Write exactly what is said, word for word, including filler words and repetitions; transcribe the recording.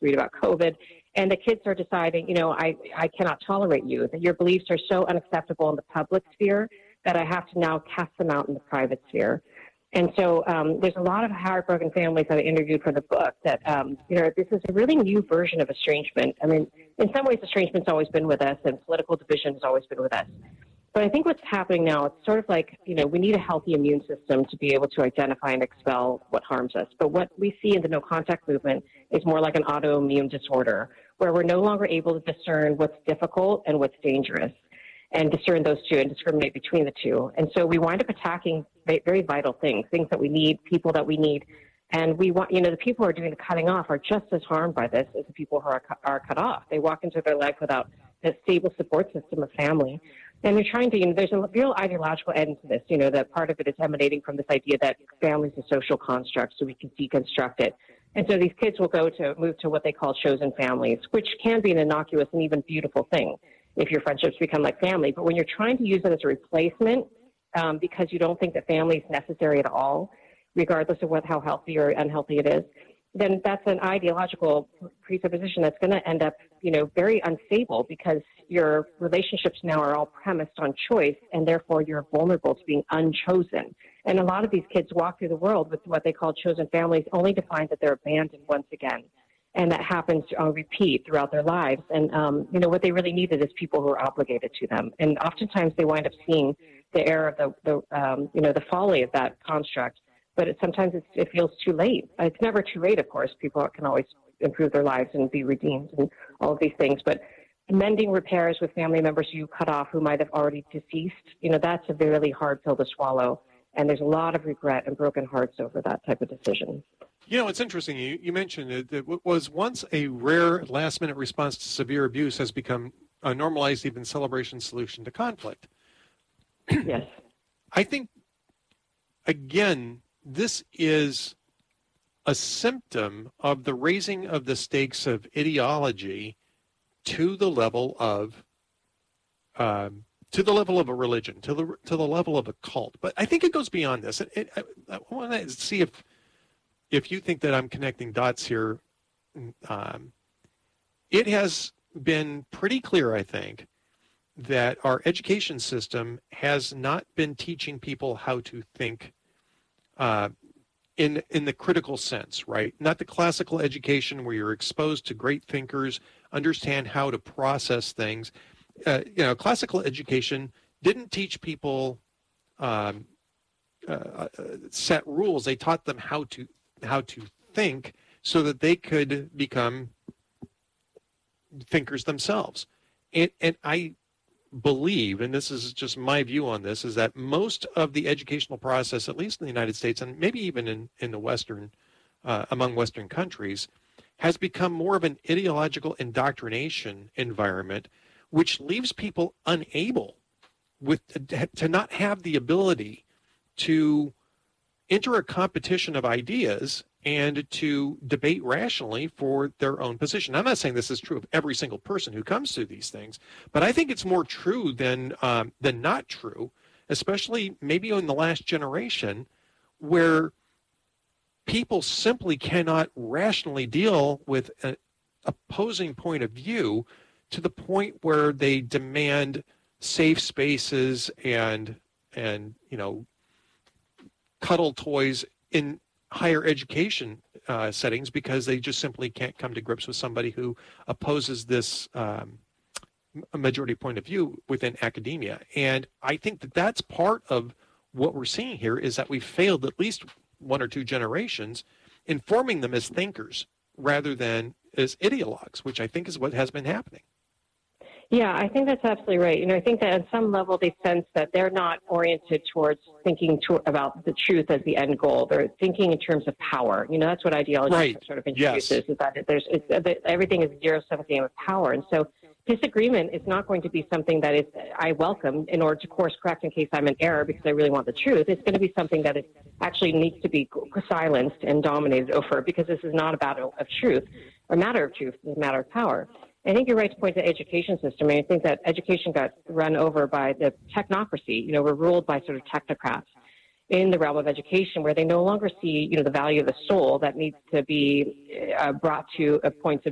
read about COVID. And the kids are deciding, you know, I, I cannot tolerate you, that your beliefs are so unacceptable in the public sphere that I have to now cast them out in the private sphere. And so um, there's a lot of heartbroken families that I interviewed for the book that, um, you know, this is a really new version of estrangement. I mean, in some ways, estrangement's always been with us, and political division has always been with us. But I think what's happening now, it's sort of like, you know, we need a healthy immune system to be able to identify and expel what harms us. But what we see in the no-contact movement is more like an autoimmune disorder, where we're no longer able to discern what's difficult and what's dangerous, and discern those two and discriminate between the two. And so we wind up attacking very vital things, things that we need, people that we need. And we want, you know, the people who are doing the cutting off are just as harmed by this as the people who are, are cut off. They walk into their life without a stable support system of family. And they're trying to, you know, there's a real ideological end to this, you know, that part of it is emanating from this idea that family is a social construct, so we can deconstruct it. And so these kids will go to move to what they call chosen families, which can be an innocuous and even beautiful thing if your friendships become like family. But when you're trying to use it as a replacement um, because you don't think that family is necessary at all, regardless of what, how healthy or unhealthy it is, then that's an ideological presupposition that's going to end up, you know, very unstable, because your relationships now are all premised on choice, and therefore you're vulnerable to being unchosen. And a lot of these kids walk through the world with what they call chosen families, only to find that they're abandoned once again. And that happens on repeat throughout their lives. And, um, you know, what they really needed is people who are obligated to them. And oftentimes they wind up seeing the error of the, the um, you know, the folly of that construct. But it, sometimes it's, it feels too late. It's never too late, of course. People can always improve their lives and be redeemed and all of these things. But mending repairs with family members you cut off who might have already deceased, you know, that's a really hard pill to swallow. And there's a lot of regret and broken hearts over that type of decision. You know, it's interesting. You, you mentioned it, that what was once a rare last-minute response to severe abuse has become a normalized, even celebration solution to conflict. Yes. I think, again, this is a symptom of the raising of the stakes of ideology to the level of um, to the level of a religion, to the to the level of a cult. But I think it goes beyond this. It, it, I, I want to see if if you think that I'm connecting dots here. Um, it has been pretty clear, I think, that our education system has not been teaching people how to think uh, in in the critical sense, right? Not the classical education where you're exposed to great thinkers, understand how to process things. Uh, you know, classical education didn't teach people um, uh, set rules. They taught them how to how to think so that they could become thinkers themselves. And, and I believe, and this is just my view on this, is that most of the educational process, at least in the United States, and maybe even in, in the Western, uh, among Western countries, has become more of an ideological indoctrination environment, which leaves people unable with to not have the ability to enter a competition of ideas and to debate rationally for their own position. I'm not saying this is true of every single person who comes through these things, but I think it's more true than um, than not true, especially maybe in the last generation, where people simply cannot rationally deal with an opposing point of view to the point where they demand safe spaces and and you know cuddle toys in higher education uh, settings because they just simply can't come to grips with somebody who opposes this um, majority point of view within academia. And I think that that's part of what we're seeing here, is that we've failed at least one or two generations in forming them as thinkers rather than as ideologues, which I think is what has been happening. Yeah, I think that's absolutely right. You know, I think that on some level they sense that they're not oriented towards thinking to, about the truth as the end goal. They're thinking in terms of power. You know, that's what ideology right. sort of introduces, yes. is that there's it's, that everything is a zero-sum game of power. And so disagreement is not going to be something that is I welcome in order to course correct in case I'm in error because I really want the truth. It's going to be something that is actually needs to be silenced and dominated over, because this is not a battle of truth or a matter of truth. It's a matter of power. I think you're right to point to the education system. I, mean, I think that education got run over by the technocracy. You know, we're ruled by sort of technocrats in the realm of education, where they no longer see, you know, the value of the soul that needs to be uh, brought to a point of